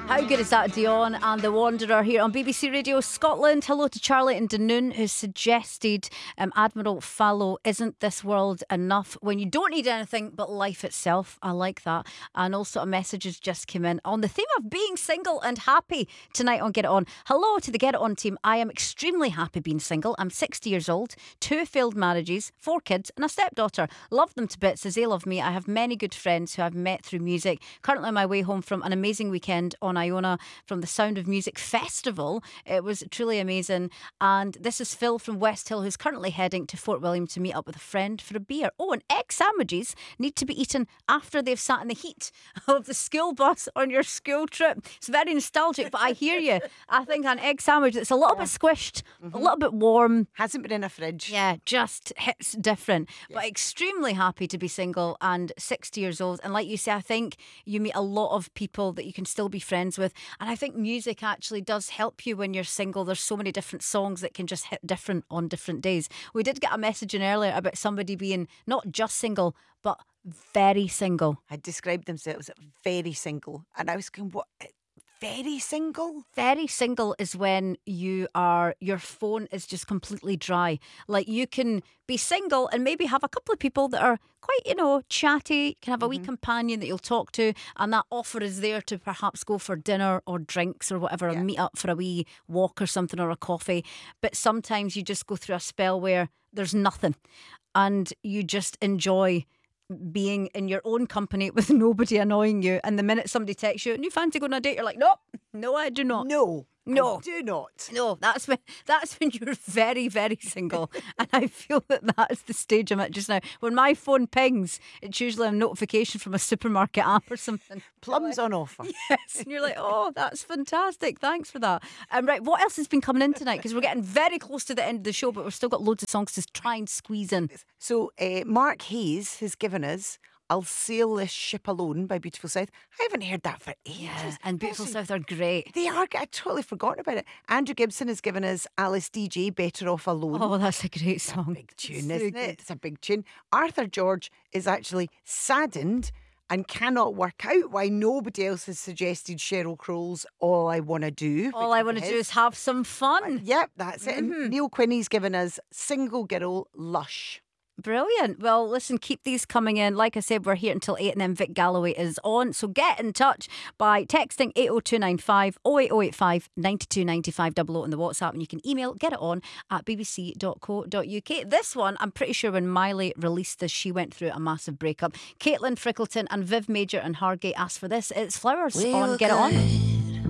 How good is that? Dion and The Wanderer here on BBC Radio Scotland. Hello to Charlie in Dunoon, who suggested Admiral Fallow, isn't this world enough when you don't need anything but life itself? I like that. And also a message has just come in on the theme of being single and happy tonight on Get It On. Hello to the Get It On team. I am extremely happy being single. I'm 60 years old, 2 failed marriages, 4 kids and a stepdaughter. Love them to bits as they love me. I have many good friends who I've met through music. Currently on my way home from an amazing weekend on Iona from the Sound of Music Festival. It was truly amazing. And this is Phil from West Hill, who's currently heading to Fort William to meet up with a friend for a beer. Oh, and egg sandwiches need to be eaten after they've sat in the heat of the school bus on your school trip. It's very nostalgic, but I hear you. I think an egg sandwich that's a little bit squished, a little bit warm. Hasn't been in a fridge. Yeah, just hits different. But extremely happy to be single and 60 years old. And like you say, I think you meet a lot of people that you can still be friends with. And I think music actually does help you when you're single. There's so many different songs that can just hit different on different days. We did get a message in earlier about somebody being not just single, but very single. Had described themselves very single. And I was going, what? Very single? Very single is when your phone is just completely dry. Like you can be single and maybe have a couple of people that are quite, chatty. You can have a wee companion that you'll talk to, and that offer is there to perhaps go for dinner or drinks or whatever, and meet up for a wee walk or something or a coffee. But sometimes you just go through a spell where there's nothing and you just enjoy being in your own company with nobody annoying you. And the minute somebody texts you and you fancy going on a date, you're like, no, I do not. No, I do not. No, that's when you're very, very single. And I feel that's the stage I'm at just now. When my phone pings, it's usually a notification from a supermarket app or something. Plums on offer. Yes, and you're like, oh, that's fantastic. Thanks for that. Right, what else has been coming in tonight? Because we're getting very close to the end of the show, but we've still got loads of songs to try and squeeze in. So Mark Hayes has given us I'll Sail This Ship Alone by Beautiful South. I haven't heard that for ages. Yeah, and Beautiful South are great. They are. I totally forgotten about it. Andrew Gibson has given us Alice DJ, Better Off Alone. Oh, that's a great song. Big tune, isn't it? It's a big tune. Arthur George is actually saddened and cannot work out why nobody else has suggested Sheryl Crow's All I Want to Do. All I want to do is have some fun. Yep, that's it. And Neil Quinney's given us Single Girl, Lush. Brilliant. Well, listen, keep these coming in. Like I said, we're here until 8 and then Vic Galloway is on. So get in touch by texting 80295 08085 929500 on the WhatsApp, and you can email getit.on@bbc.co.uk. This one, I'm pretty sure when Miley released this, she went through a massive breakup. Caitlin Frickleton and Viv Major and Hargate asked for this. It's Flowers on Get It On.